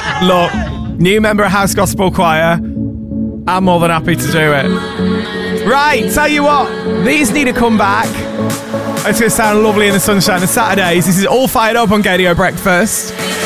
Look, new member of House Gospel Choir. I'm more than happy to do it. Right, tell you what, these need to come back. It's going to sound lovely in the sunshine on Saturdays. This is All Fired Up on Gaydio Breakfast.